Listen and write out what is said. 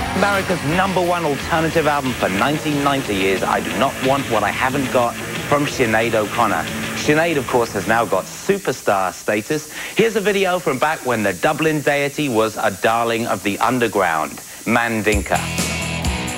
America's #1 alternative album for 1990 is I Do Not Want What I Haven't Got from Sinead O'Connor. Sinead, of course, has now got superstar status. Here's a video from back when the Dublin deity was a darling of the underground, Mandinka.